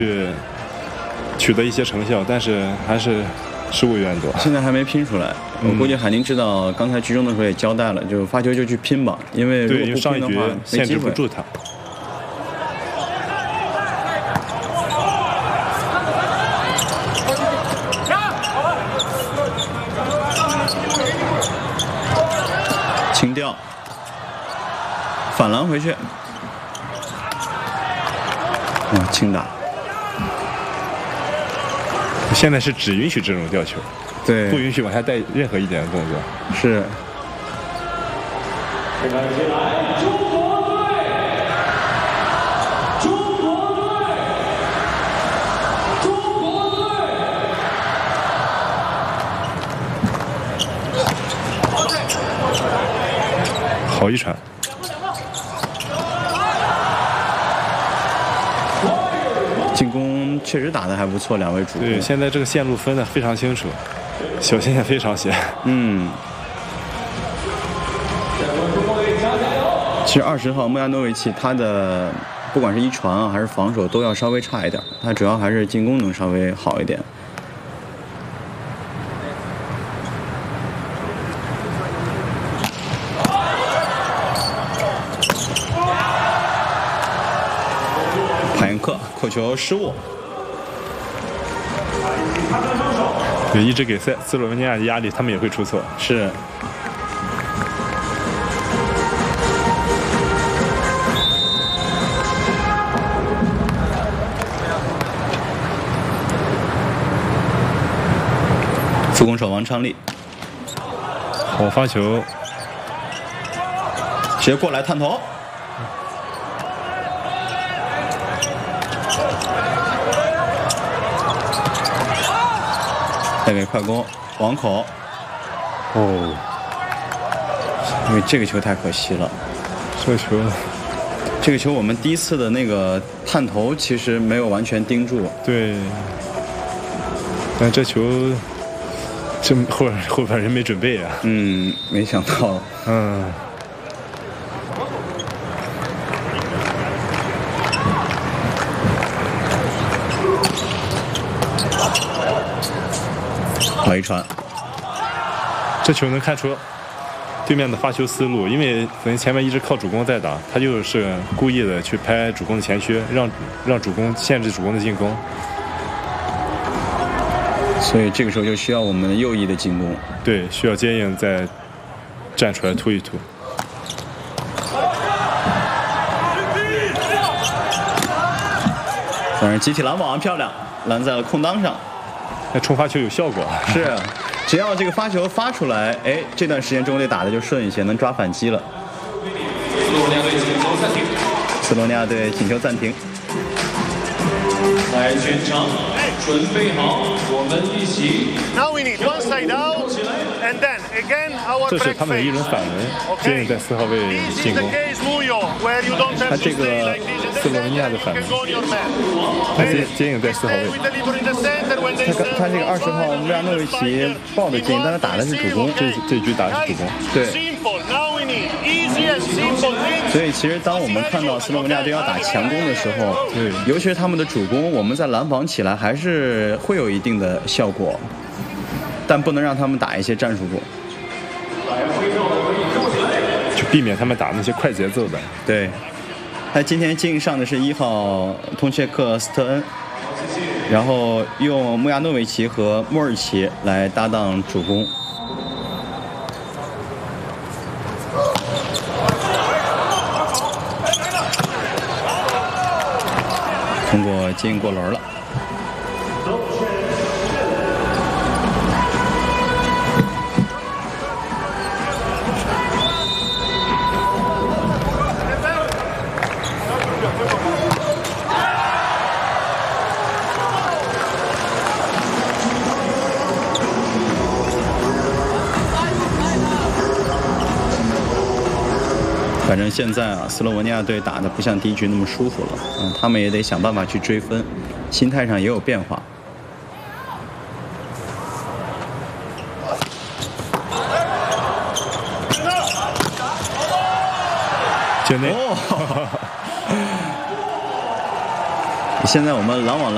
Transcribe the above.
取得一些成效，但是还是失误有点多。 现在还没拼出来，我估计海宁知道，刚才局中的时候也交代了，就发球就去拼吧，因为如果不拼的话， 限制不住他。 轻吊，反篮回去，轻打。 现在是只允许这种吊球， 对， 不允许往下带任何一点的动作。 是。 好一传。 进攻确实打得还不错，两位主攻。 对，现在这个线路分得非常清楚，小心也非常险。 其实20号穆亚诺维奇他的不管是一传啊还是防守都要稍微差一点，他主要还是进攻能稍微好一点。帕延克扣球失误。 对，一直给斯洛文尼亚的压力，他们也会出错。 是。副攻手王昌利， 好发球， 直接过来探头。带给快攻网口。因为这个球太可惜了。这个球我们第一次的那个探头其实没有完全盯住。 对。但这球，这后边人没准备啊。 没想到。好一传， 这球能看出对面的发球思路，因为咱前面一直靠主攻在打，他就是故意的去拍主攻的前缺，让主攻限制主攻的进攻。 所以这个时候就需要我们右翼的进攻。 对，需要接应再站出来突一突。 反正集体拦网漂亮，拦在了空当上。 那冲发球有效果。 是，只要这个发球发出来，这段时间中国队打的就顺一些，能抓反击了。斯洛文尼亚队请求暂停。 来，全场准备好，我们一起。 Now we need one side out, and then again our 这是他们的一轮反轮，接应在4号位进攻。他这个斯洛文尼亚的反轮，他接应在4号位。 他这个20号穆亚诺维奇抱的接应，但他打的是主攻。 这局打的是主攻。 对。所以其实当我们看到斯洛文尼亚队要打强攻的时候，尤其是他们的主攻，我们在拦防起来还是会有一定的效果，但不能让他们打一些战术攻， 就避免他们打那些快节奏的。 对。他今天进上的是1号通切克斯特恩，然后用穆亚诺维奇和莫尔奇来搭档主攻。通过接应过轮了。反正现在啊，斯洛文尼亚队打得不像第一局那么舒服了，他们也得想办法去追分，心态上也有变化。 界内。 现在我们拦网拦